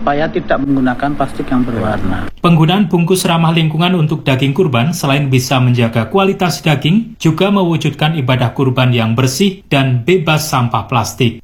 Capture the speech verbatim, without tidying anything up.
supaya tidak menggunakan plastik yang berwarna. Penggunaan bungkus ramah lingkungan untuk daging kurban selain bisa menjaga kualitas daging, juga mewujudkan ibadah kurban yang bersih dan bebas sampah plastik.